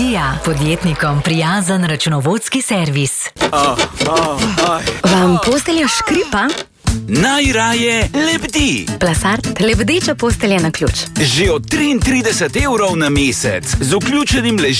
Vizija, podjetnikom prijazen računovodski servis. Vam postelja škripa? Najraje lebdi. Plasart, lebdeča postelja na ključ. Že od 33 € na mesec, z vključenim ležiščem.